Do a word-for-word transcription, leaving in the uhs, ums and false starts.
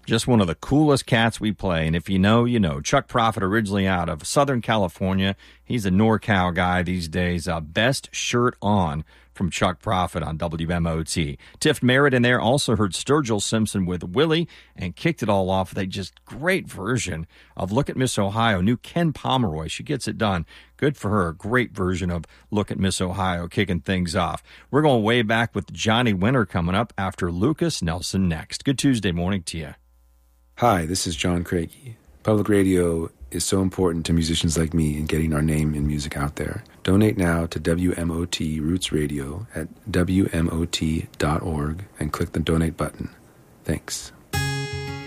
Just one of the coolest cats we play. And if you know, you know. Chuck Prophet, originally out of Southern California. He's a NorCal guy these days. Uh, Best Shirt On from Chuck Prophet on W M O T. Tiff Merritt in there. Also heard Sturgill Simpson with Willie and kicked it all off with a just great version of Look at Miss Ohio. New Ken Pomeroy. She gets it done. Good for her. Great version of Look at Miss Ohio, kicking things off. We're going way back with Johnny Winter coming up after Lucas Nelson next. Good Tuesday morning to you. Hi, this is John Craigie. Public radio is so important to musicians like me in getting our name in music out there. Donate now to W M O T Roots Radio at W M O T dot org and click the donate button. Thanks.